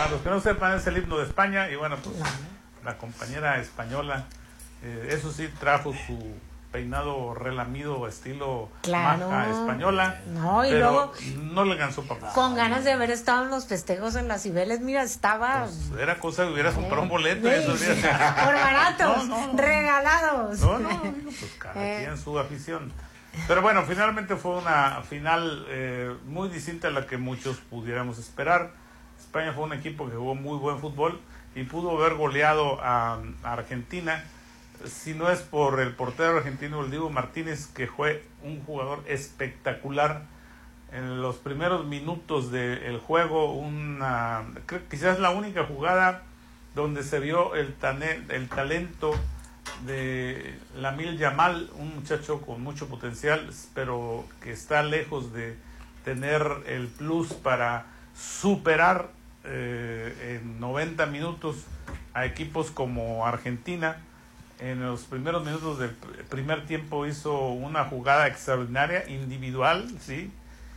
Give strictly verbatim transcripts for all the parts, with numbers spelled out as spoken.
para los que no sepan, es el himno de España, y bueno, pues la compañera española, eh, eso sí, trajo su peinado relamido estilo claro. maja española, no, y pero luego no le alcanzó para con ganas de haber estado en los festejos en las Cibeles, mira, estaba pues era cosa que hubiera comprado un boleto, sí, eso hubiera sido... por baratos, no, no, no. regalados. No, no, digo, pues cada eh. quien su afición. Pero bueno, finalmente fue una final eh, muy distinta a la que muchos pudiéramos esperar. España fue un equipo que jugó muy buen fútbol y pudo haber goleado a, a Argentina, si no es por el portero argentino, el Dibu Martínez, que fue un jugador espectacular. En los primeros minutos del juego, una, creo, quizás la única jugada donde se vio el, tane, el talento de Lamine Yamal, un muchacho con mucho potencial, pero que está lejos de tener el plus para superar eh, en noventa minutos a equipos como Argentina. En los primeros minutos del primer tiempo hizo una jugada extraordinaria, individual, ¿sí?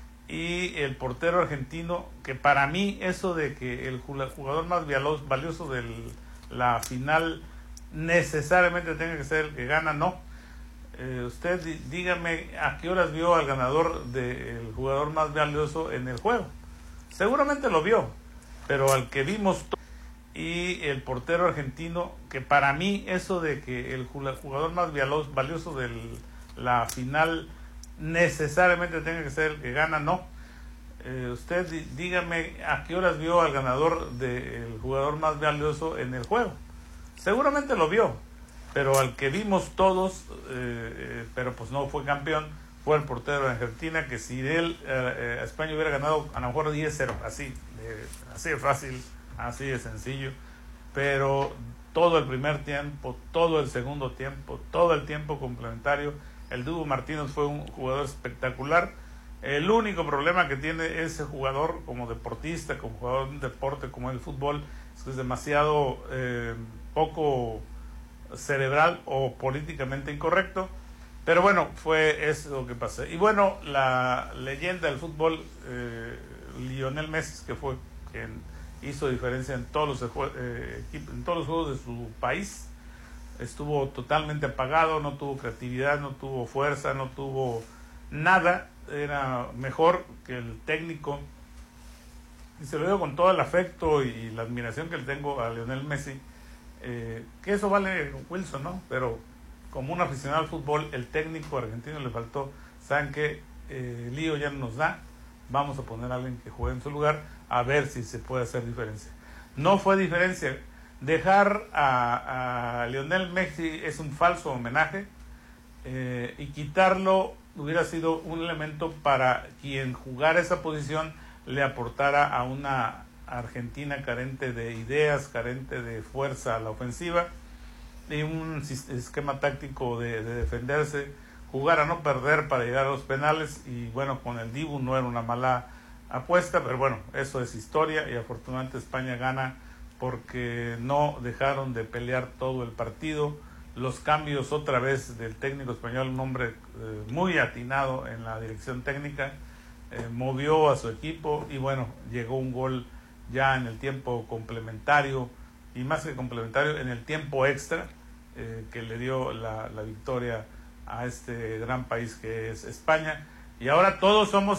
Y el portero argentino, que para mí eso de que el jugador más valioso de la final necesariamente tenga que ser el que gana, no. Eh, usted dígame a qué horas vio al ganador del jugador más valioso en el juego. Seguramente lo vio, pero al que vimos y el portero argentino, que para mí eso de que el jugador más valioso de la final necesariamente tenga que ser el que gana, no. Eh, usted dígame a qué horas vio al ganador del jugador más valioso en el juego. Seguramente lo vio, pero al que vimos todos, eh, pero pues no fue campeón, fue el portero de Argentina, que si él, eh, España hubiera ganado a lo mejor diez cero, así, eh, así de fácil, así de sencillo, pero todo el primer tiempo, todo el segundo tiempo, todo el tiempo complementario, el Dibu Martínez fue un jugador espectacular. El único problema que tiene ese jugador como deportista, como jugador de un deporte como el fútbol, es que es demasiado eh, poco cerebral o políticamente incorrecto, pero bueno, fue eso lo que pasó. Y bueno, la leyenda del fútbol, eh, Lionel Messi, que fue quien hizo diferencia en todos los eh, en todos los juegos de su país, estuvo totalmente apagado, no tuvo creatividad, no tuvo fuerza, no tuvo nada, era mejor que el técnico, y se lo digo con todo el afecto y la admiración que le tengo a Lionel Messi, eh, que eso vale Wilson, ¿no? Pero como un aficionado al fútbol, el técnico argentino le faltó, ¿saben qué? Eh, lío ya no nos da, vamos a poner a alguien que juegue en su lugar, a ver si se puede hacer diferencia. No fue diferencia. Dejar a, a Lionel Messi es un falso homenaje, eh, y quitarlo hubiera sido un elemento para quien jugara esa posición le aportara a una Argentina carente de ideas, carente de fuerza a la ofensiva, y un esquema táctico de, de defenderse, jugar a no perder para llegar a los penales, y bueno, con el Dibu no era una mala apuesta, pero bueno, eso es historia, y afortunadamente España gana porque no dejaron de pelear todo el partido. Los cambios otra vez del técnico español, un hombre eh, muy atinado en la dirección técnica, eh, movió a su equipo, y bueno, llegó un gol ya en el tiempo complementario, y más que complementario, en el tiempo extra, eh, que le dio la, la victoria a este gran país que es España. Y ahora todos somos